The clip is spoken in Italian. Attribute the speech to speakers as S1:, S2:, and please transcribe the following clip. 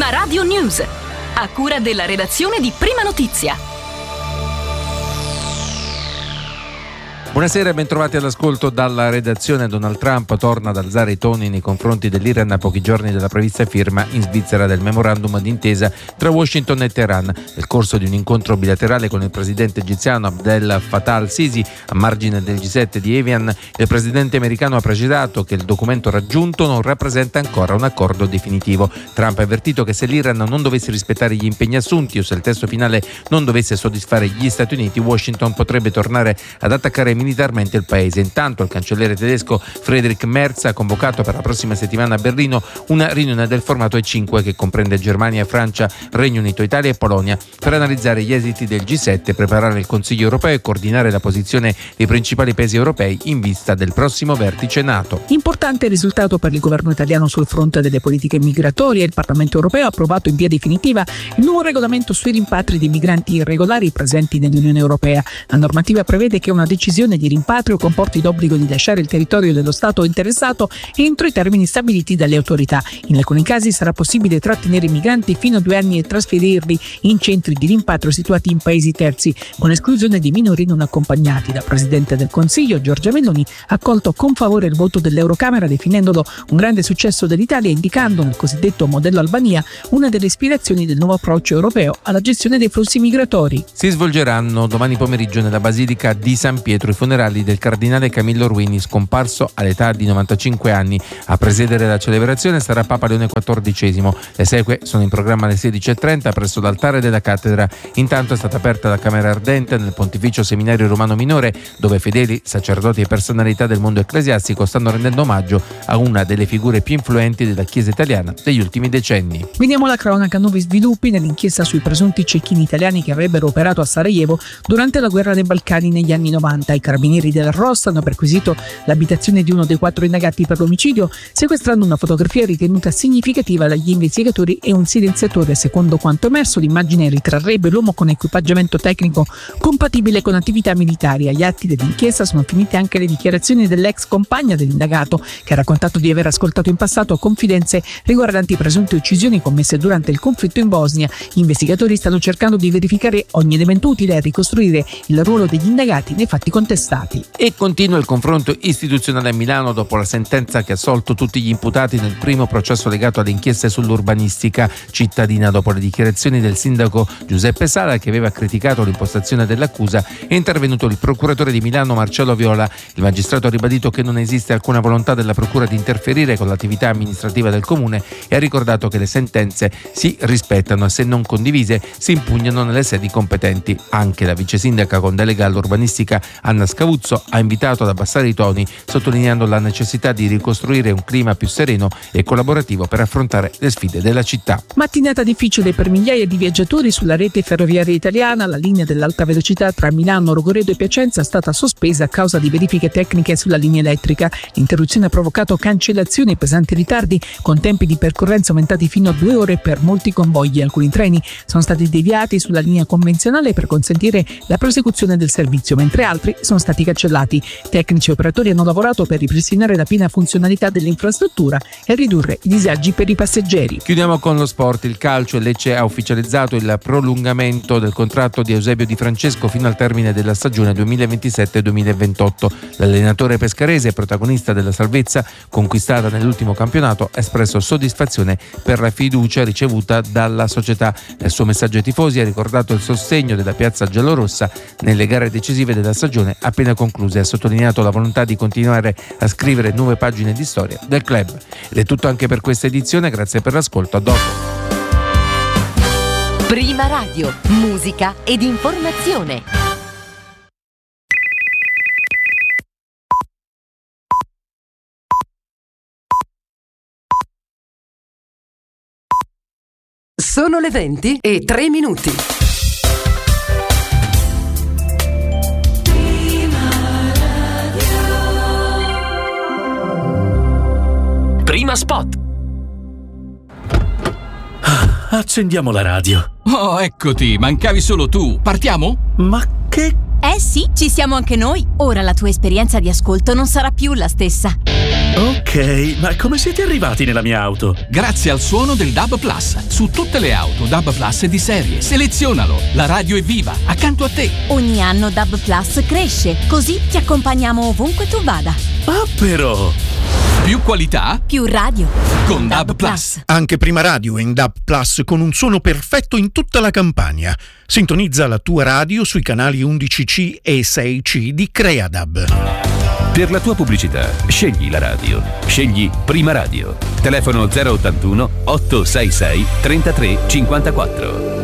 S1: Prima Radio News, a cura della redazione di Prima Notizia.
S2: Buonasera e bentrovati all'ascolto dalla redazione. Donald Trump torna ad alzare i toni nei confronti dell'Iran a pochi giorni dalla prevista firma in Svizzera del memorandum d'intesa tra Washington e Teheran. Nel corso di un incontro bilaterale con il presidente egiziano Abdel Fattah al-Sisi a margine del G7 di Evian, il presidente americano ha precisato che il documento raggiunto non rappresenta ancora un accordo definitivo. Trump ha avvertito che se l'Iran non dovesse rispettare gli impegni assunti o se il testo finale non dovesse soddisfare gli Stati Uniti, Washington potrebbe tornare ad attaccare militarmente il paese. Intanto il cancelliere tedesco Friedrich Merz ha convocato per la prossima settimana a Berlino una riunione del formato E5 che comprende Germania, Francia, Regno Unito, Italia e Polonia per analizzare gli esiti del G7, preparare il Consiglio europeo e coordinare la posizione dei principali paesi europei in vista del prossimo vertice NATO.
S3: Importante risultato per il governo italiano sul fronte delle politiche migratorie. Il Parlamento europeo ha approvato in via definitiva il nuovo regolamento sui rimpatri di migranti irregolari presenti nell'Unione Europea. La normativa prevede che una decisione di rimpatrio comporti l'obbligo di lasciare il territorio dello Stato interessato entro i termini stabiliti dalle autorità. In alcuni casi sarà possibile trattenere i migranti fino a 2 anni e trasferirli in centri di rimpatrio situati in paesi terzi, con esclusione di minori non accompagnati. La Presidente del Consiglio, Giorgia Meloni, ha accolto con favore il voto dell'Eurocamera, definendolo un grande successo dell'Italia e indicando nel cosiddetto modello Albania una delle ispirazioni del nuovo approccio europeo alla gestione dei flussi migratori.
S2: Si svolgeranno domani pomeriggio nella Basilica di San Pietro i funerali del cardinale Camillo Ruini, scomparso all'età di 95 anni. A presiedere la celebrazione sarà Papa Leone XIV. Le esequie sono in programma alle 16:30 presso l'altare della cattedra. Intanto è stata aperta la Camera Ardente nel Pontificio Seminario Romano Minore, dove fedeli, sacerdoti e personalità del mondo ecclesiastico stanno rendendo omaggio a una delle figure più influenti della Chiesa italiana degli ultimi decenni.
S3: Vediamo la cronaca. Nuovi sviluppi nell'inchiesta sui presunti cecchini italiani che avrebbero operato a Sarajevo durante la guerra dei Balcani negli anni 90. I carabinieri della ROS hanno perquisito l'abitazione di uno dei 4 indagati per l'omicidio, sequestrando una fotografia ritenuta significativa dagli investigatori e un silenziatore. Secondo quanto emerso, l'immagine ritrarrebbe l'uomo con equipaggiamento tecnico compatibile con attività militari. Agli atti dell'inchiesta sono finite anche le dichiarazioni dell'ex compagna dell'indagato, che ha raccontato di aver ascoltato in passato confidenze riguardanti presunte uccisioni commesse durante il conflitto in Bosnia. Gli investigatori stanno cercando di verificare ogni elemento utile a ricostruire il ruolo degli indagati nei fatti contestati.
S2: E continua il confronto istituzionale a Milano dopo la sentenza che ha assolto tutti gli imputati nel primo processo legato alle inchieste sull'urbanistica cittadina. Dopo le dichiarazioni del sindaco Giuseppe Sala, che aveva criticato l'impostazione dell'accusa, è intervenuto il procuratore di Milano Marcello Viola. Il magistrato ha ribadito che non esiste alcuna volontà della procura di interferire con l'attività amministrativa del comune e ha ricordato che le sentenze si rispettano e se non condivise si impugnano nelle sedi competenti. Anche la vice sindaca con delega all'urbanistica Anna Scavuzzo ha invitato ad abbassare i toni, sottolineando la necessità di ricostruire un clima più sereno e collaborativo per affrontare le sfide della città.
S3: Mattinata difficile per migliaia di viaggiatori sulla rete ferroviaria italiana. La linea dell'alta velocità tra Milano, Rogoredo e Piacenza è stata sospesa a causa di verifiche tecniche sulla linea elettrica. L'interruzione ha provocato cancellazioni e pesanti ritardi, con tempi di percorrenza aumentati fino a 2 ore per molti convogli. Alcuni treni sono stati deviati sulla linea convenzionale per consentire la prosecuzione del servizio, mentre altri sono stati cancellati. Tecnici e operatori hanno lavorato per ripristinare la piena funzionalità dell'infrastruttura e ridurre i disagi per i passeggeri.
S2: Chiudiamo con lo sport. Il calcio. Il Lecce ha ufficializzato il prolungamento del contratto di Eusebio Di Francesco fino al termine della stagione 2027-2028. L'allenatore pescarese, protagonista della salvezza conquistata nell'ultimo campionato, ha espresso soddisfazione per la fiducia ricevuta dalla società. Nel suo messaggio ai tifosi ha ricordato il sostegno della piazza giallorossa nelle gare decisive della stagione appena concluse e ha sottolineato la volontà di continuare a scrivere nuove pagine di storia del club. Ed è tutto anche per questa edizione, grazie per l'ascolto, a dopo.
S1: Prima Radio, musica ed informazione.
S4: Sono le 20:03.
S1: Prima spot.
S5: Accendiamo la radio.
S6: Oh, eccoti, mancavi solo tu. Partiamo?
S5: Ma che...
S7: Eh sì, ci siamo anche noi. Ora la tua esperienza di ascolto non sarà più la stessa.
S5: Ok, ma come siete arrivati nella mia auto?
S6: Grazie al suono del DAB Plus. Su tutte le auto DAB Plus di serie. Selezionalo. La radio è viva, accanto a te.
S7: Ogni anno DAB Plus cresce, così ti accompagniamo ovunque tu vada.
S5: Ah, però!
S6: Più qualità,
S7: Più radio.
S6: con DAB Plus.
S8: Anche Prima Radio è in DAB Plus con un suono perfetto in tutta la Campania. Sintonizza la tua radio sui canali 11C e 6C di Creadab.
S9: Per la tua pubblicità, scegli la radio. Scegli Prima Radio. Telefono 081 866 3354.